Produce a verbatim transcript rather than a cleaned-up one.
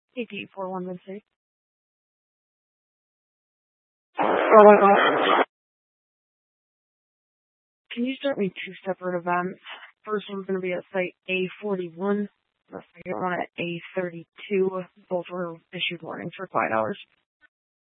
A P four one one six. Can you start me two separate events? First one's going to be at site A forty-one. The second one at A thirty-two. Both were issued warnings for quiet hours.